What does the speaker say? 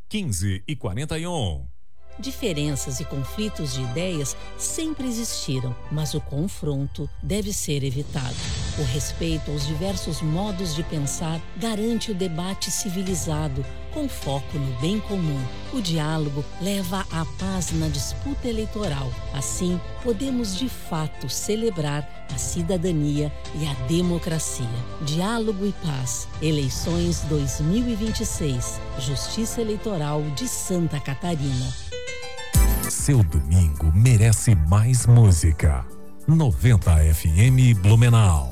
15h41. Diferenças e conflitos de ideias sempre existiram, mas o confronto deve ser evitado. O respeito aos diversos modos de pensar garante o debate civilizado, com foco no bem comum. O diálogo leva à paz na disputa eleitoral. Assim, podemos de fato celebrar a cidadania e a democracia. Diálogo e paz. Eleições 2026. Justiça Eleitoral de Santa Catarina. Seu domingo merece mais música. 90 FM Blumenau.